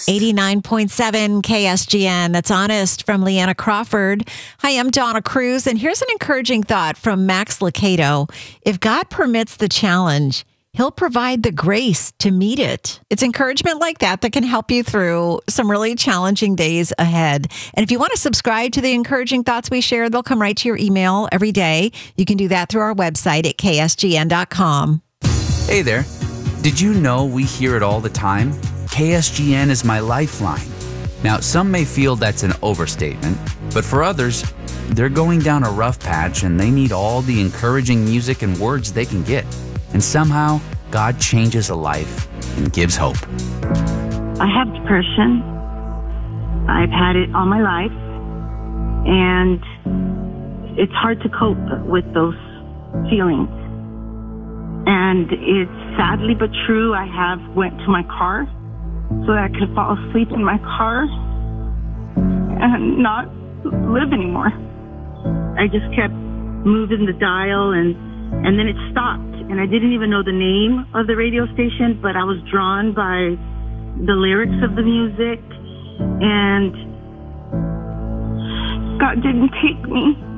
89.7 KSGN. That's Honest from Leanna Crawford. Hi, I'm Donna Cruz, and here's an encouraging thought from Max Lucado. If God permits the challenge, He'll provide the grace to meet it. It's encouragement like that that can help you through some really challenging days ahead. And if you want to subscribe to the encouraging thoughts we share, they'll come right to your email every day. You can do that through our website at ksgn.com. Hey there. Did you know we hear it all the time? KSGN is my lifeline. Now, some may feel that's an overstatement, but for others, they're going down a rough patch and they need all the encouraging music and words they can get. And somehow, God changes a life and gives hope. I have depression. I've had it all my life. And it's hard to cope with those feelings. And it's sadly but true, I have went to my car so that I could fall asleep in my car and not live anymore. I just kept moving the dial and then it stopped. And I didn't even know the name of the radio station, but I was drawn by the lyrics of the music. And God didn't take me.